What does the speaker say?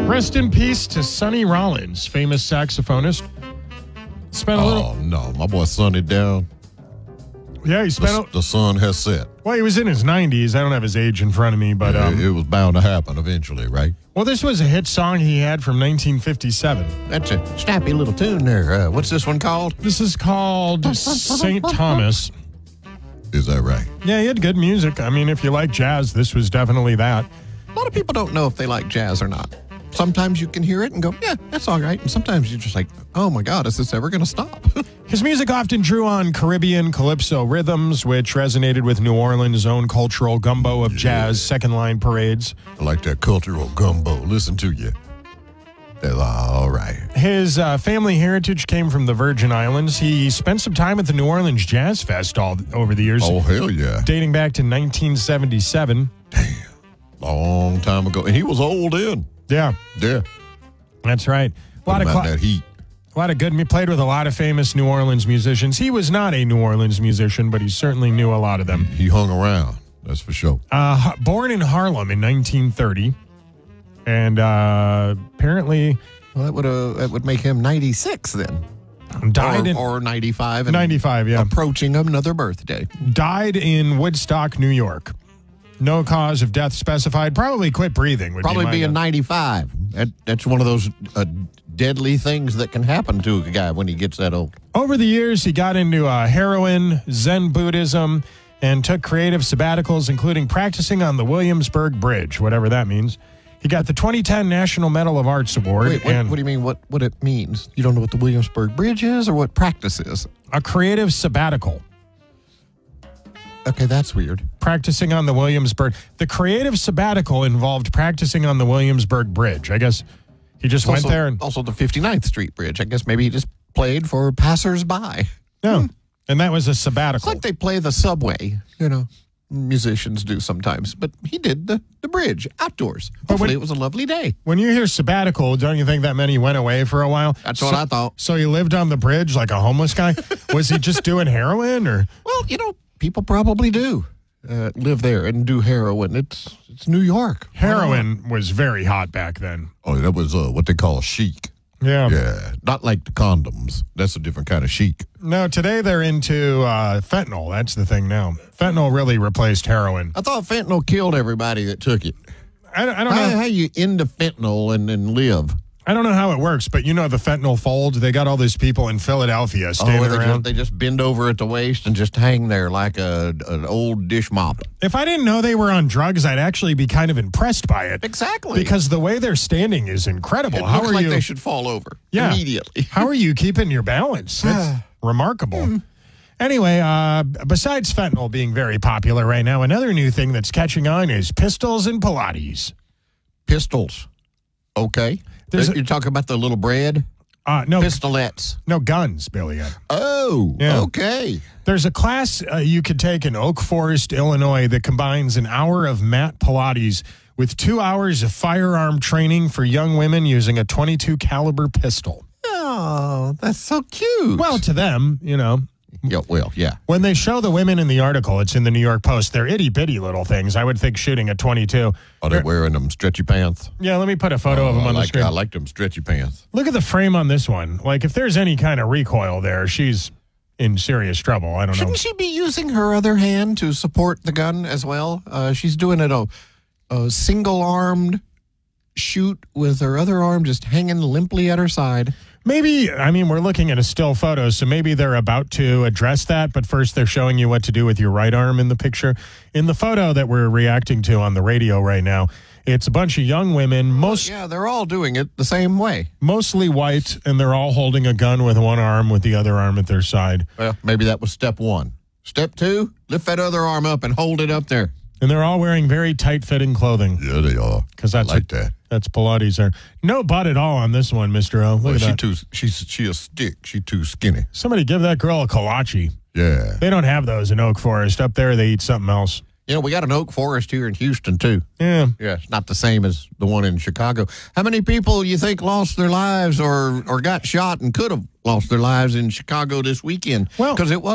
Rest in peace to Sonny Rollins, famous saxophonist. Spent a little. Oh, no. My boy Sonny down. Yeah, he spent. The sun has set. Well, he was in his 90s. I don't have his age in front of me, but It was bound to happen eventually, right? well, this was a hit song he had from 1957. That's a snappy little tune there. What's this one called? This is called St. Thomas. Is that right? Yeah, he had good music. I mean, if you like jazz, this was definitely that. A lot of people don't know if they like jazz or not. Sometimes you can hear it and go, yeah, that's all right. And sometimes you're just like, oh my God, is this ever going to stop? His music often drew on Caribbean calypso rhythms, which resonated with New Orleans' own cultural gumbo of jazz second line parades. I like that cultural gumbo. Listen to you. That's all right. His family heritage came from the Virgin Islands. He spent some time at the New Orleans Jazz Fest over the years. Oh, hell yeah. Dating back to 1977. Long time ago. And he was old then. Yeah, Yeah. that's right. A lot of that heat. good. He played with a lot of famous New Orleans musicians. He was not a New Orleans musician, but he certainly knew a lot of them. He hung around. That's for sure. Born in Harlem in 1930, and apparently Well, that would make him 96 then. died or 95. And 95, yeah. Approaching another birthday. Died in Woodstock, New York. No cause of death specified. Probably quit breathing. Probably be being 95. That's one of those deadly things that can happen to a guy when he gets that old. Over the years, he got into heroin, Zen Buddhism, and took creative sabbaticals, including practicing on the Williamsburg Bridge, whatever that means. He got the 2010 National Medal of Arts Award. Wait, what do you mean? What it means? You don't know what the Williamsburg Bridge is or what practice is? A creative sabbatical. Okay, that's weird. Practicing on the Williamsburg. The creative sabbatical involved practicing on the Williamsburg Bridge. I guess he just went there. And also the 59th Street Bridge. I guess maybe he just played for passersby. no, and that was a sabbatical. It's like they play the subway, musicians do sometimes. But he did the bridge outdoors. Hopefully it was a lovely day. When you hear sabbatical, don't you think that meant he went away for a while? That's what I thought. So he lived on the bridge like a homeless guy? Was he just doing heroin or? Well, people probably do live there and do heroin. It's New York. Heroin was very hot back then. Oh, that was what they call chic. Yeah. Yeah, not like the condoms. That's a different kind of chic. No, today they're into fentanyl. That's the thing now. Fentanyl really replaced heroin. I thought fentanyl killed everybody that took it. I don't know. How you into fentanyl and live? I don't know how it works, but the fentanyl fold, they got all these people in Philadelphia standing around. They just bend over at the waist and just hang there like an old dish mop. If I didn't know they were on drugs, I'd actually be kind of impressed by it. Exactly. Because the way they're standing is incredible. It looks like they should fall over immediately. How are you keeping your balance? It's remarkable. Anyway, besides fentanyl being very popular right now, another new thing that's catching on is pistols and Pilates. Pistols. Okay. You're talking about the little bread? No. Pistolets. No, guns, Billy. Oh, yeah. Okay. There's a class you could take in Oak Forest, Illinois that combines an hour of mat Pilates with 2 hours of firearm training for young women using a .22 caliber pistol. Oh, that's so cute. Well, to them, Yeah, well, yeah. When they show the women in the article, it's in the New York Post, they're itty-bitty little things. I would think shooting a .22. Are they wearing them stretchy pants? Yeah, let me put a photo of them on the screen. I like them stretchy pants. Look at the frame on this one. Like, if there's any kind of recoil there, she's in serious trouble. I don't know. Shouldn't she be using her other hand to support the gun as well? She's doing it a single-armed shoot with her other arm just hanging limply at her side. Maybe, we're looking at a still photo, so maybe they're about to address that, but first they're showing you what to do with your right arm in the picture. In the photo that we're reacting to on the radio right now, it's a bunch of young women. They're all doing it the same way. Mostly white, and they're all holding a gun with one arm with the other arm at their side. Well, maybe that was step one. Step two, lift that other arm up and hold it up there. And they're all wearing very tight-fitting clothing. Yeah, they are. Because that's that. That's Pilates there. No butt at all on this one, Mr. O. Look at that. She a stick. She too skinny. Somebody give that girl a kolache. Yeah. They don't have those in Oak Forest. Up there, they eat something else. We got an Oak Forest here in Houston, too. Yeah. Yeah, it's not the same as the one in Chicago. How many people you think lost their lives or got shot and could have lost their lives in Chicago this weekend? Well, because it was